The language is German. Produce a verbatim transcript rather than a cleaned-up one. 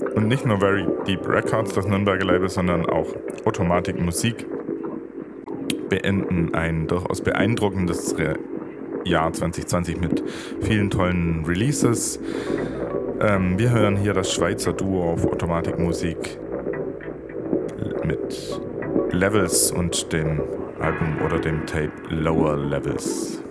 Und nicht nur Very Deep Records, das Nürnberger Label, sondern auch Automatik Musik beenden ein durchaus beeindruckendes Jahr zwanzig zwanzig mit vielen tollen Releases. Ähm, wir hören hier das Schweizer Duo auf Automatik Musik mit Levels und dem Album oder dem Tape Lower Levels.